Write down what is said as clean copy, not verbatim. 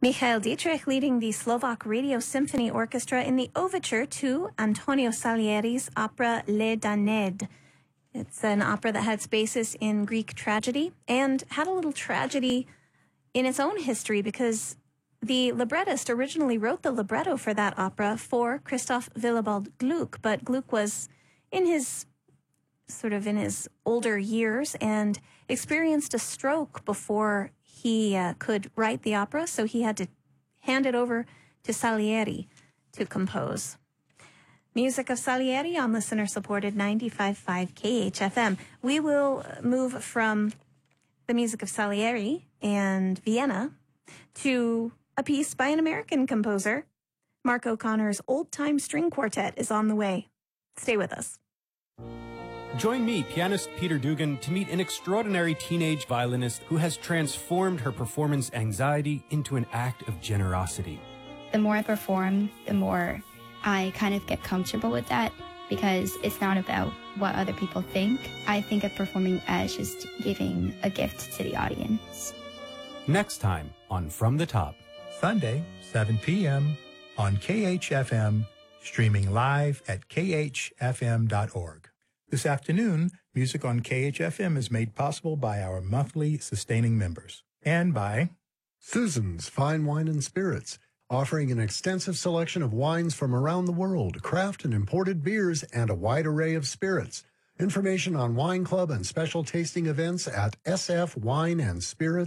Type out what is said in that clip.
Michael Dietrich leading the Slovak Radio Symphony Orchestra in the overture to Antonio Salieri's opera Le Daned. It's an opera that had its basis in Greek tragedy and had a little tragedy in its own history because the librettist originally wrote the libretto for that opera for Christoph Willibald Gluck, but Gluck was in his older years and experienced a stroke before he could write the opera, so he had to hand it over to Salieri to compose. Music of Salieri on listener-supported 95.5 KHFM. We will move from the music of Salieri and Vienna to a piece by an American composer. Mark O'Connor's Old-Time String Quartet is on the way. Stay with us. Join me, pianist Peter Dugan, to meet an extraordinary teenage violinist who has transformed her performance anxiety into an act of generosity. The more I perform, the more I kind of get comfortable with that because it's not about what other people think. I think of performing as just giving a gift to the audience. Next time on From the Top. Sunday, 7 p.m. on KHFM, streaming live at khfm.org. This afternoon, music on KHFM is made possible by our monthly sustaining members and by Susan's Fine Wine and Spirits, offering an extensive selection of wines from around the world, craft and imported beers, and a wide array of spirits. Information on Wine Club and special tasting events at sfwineandspirits.com.